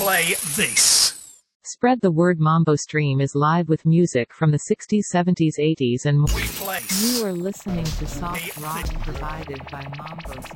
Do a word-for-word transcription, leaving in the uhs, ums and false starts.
play this. Spread the word. Mambo Stream is live with music from the sixties, seventies, eighties and more. We play. You are listening to soft rock provided by Mambo Stream.